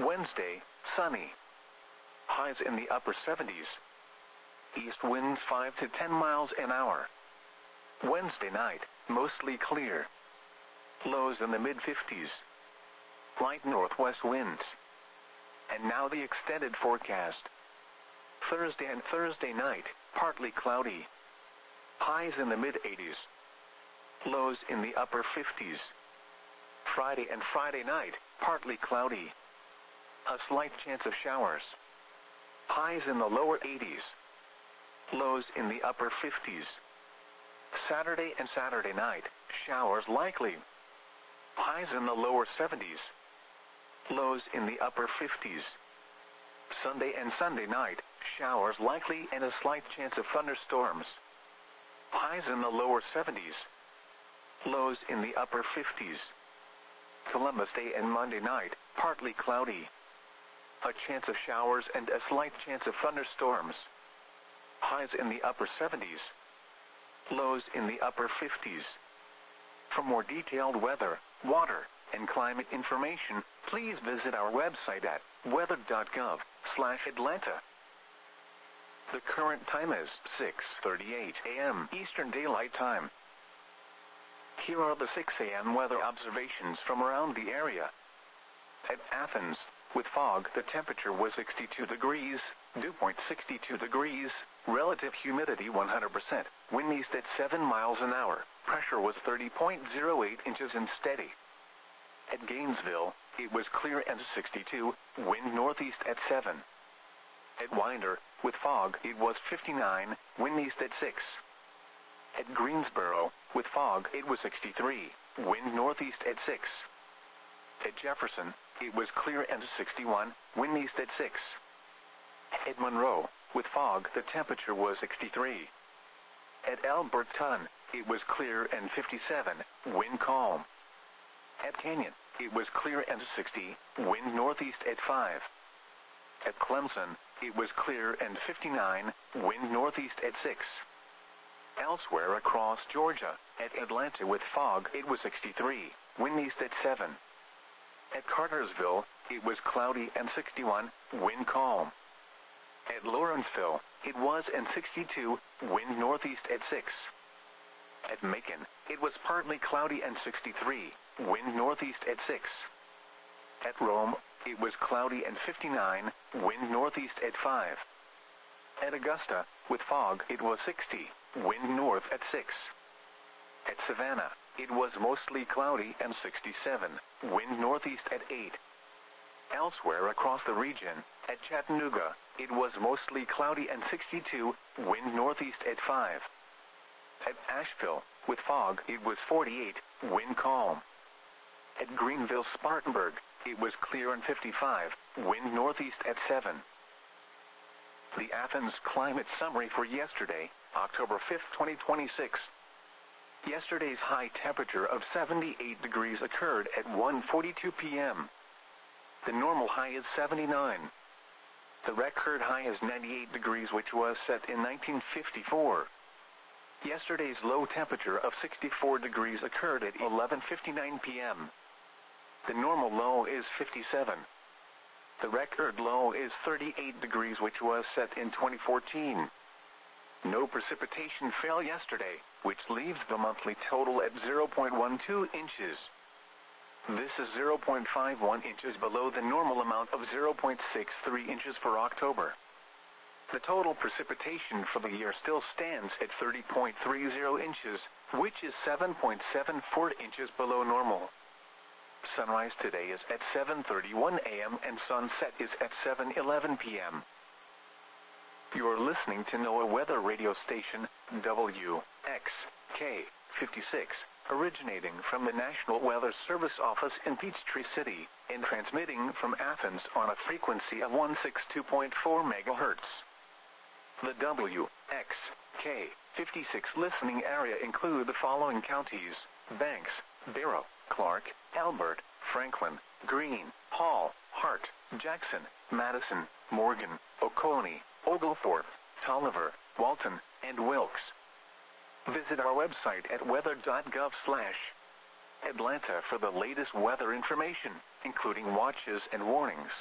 Wednesday, sunny. Highs in the upper 70s. East winds 5 to 10 miles an hour. Wednesday night, mostly clear. Lows in the mid-50s. Light northwest winds. And now the extended forecast. Thursday and Thursday night, partly cloudy. Highs in the mid-80s. Lows in the upper 50s. Friday and Friday night, partly cloudy. A slight chance of showers. Highs in the lower 80s. Lows in the upper 50s. Saturday and Saturday night, showers likely. Highs in the lower 70s. Lows in the upper 50s. Sunday and Sunday night, showers likely and a slight chance of thunderstorms. Highs in the lower 70s. Lows in the upper 50s. Columbus Day and Monday night, partly cloudy. A chance of showers and a slight chance of thunderstorms. Highs in the upper 70s. Lows in the upper 50s. For more detailed weather, water, and climate information, please visit our website at weather.gov/Atlanta. The current time is 6:38 a.m. Eastern Daylight Time. Here are the 6 a.m. weather observations from around the area. At Athens, with fog, the temperature was 62 degrees, dew point 62 degrees, relative humidity 100%, wind east at 7 miles an hour, pressure was 30.08 inches and steady. At Gainesville, it was clear and 62, wind northeast at 7. At Winder, with fog, it was 59, wind east at 6. At Greensboro, with fog, it was 63, wind northeast at 6. At Jefferson, it was clear and 61, wind east at 6. At Monroe, with fog, the temperature was 63. At Alberton, it was clear and 57, wind calm. At Canyon, it was clear and 60, wind northeast at 5. At Clemson, it was clear and 59, wind northeast at 6. Elsewhere across Georgia, at Atlanta with fog, it was 63, wind east at 7. At Cartersville, it was cloudy and 61, wind calm. At Lawrenceville, it was and 62, wind northeast at 6. At Macon, it was partly cloudy and 63, wind northeast at 6. At Rome, it was cloudy and 59, wind northeast at 5. At Augusta, with fog, it was 60, wind north at 6. At Savannah, it was mostly cloudy and 67, wind northeast at 8. Elsewhere across the region, at Chattanooga, it was mostly cloudy and 62, wind northeast at 5. At Asheville, with fog, it was 48, wind calm. At Greenville-Spartanburg, it was clear and 55, wind northeast at 7. The Athens Climate Summary for yesterday, October 5, 2026. Yesterday's high temperature of 78 degrees occurred at 1:42 p.m. The normal high is 79. The record high is 98 degrees, which was set in 1954. Yesterday's low temperature of 64 degrees occurred at 11:59 p.m. The normal low is 57. The record low is 38 degrees, which was set in 2014. No precipitation fell yesterday, which leaves the monthly total at 0.12 inches. This is 0.51 inches below the normal amount of 0.63 inches for October. The total precipitation for the year still stands at 30.30 inches, which is 7.74 inches below normal. Sunrise today is at 7:31 a.m. and sunset is at 7:11 p.m. You're listening to NOAA Weather Radio Station, WXK56, originating from the National Weather Service office in Peachtree City, and transmitting from Athens on a frequency of 162.4 MHz. The WXK56 listening area include the following counties: Banks, Barrow, Clark, Elbert, Franklin, Greene, Hall, Hart, Jackson, Madison, Morgan, Oconee, Oglethorpe, Tolliver, Walton, and Wilkes. Visit our website at weather.gov/Atlanta for the latest weather information, including watches and warnings.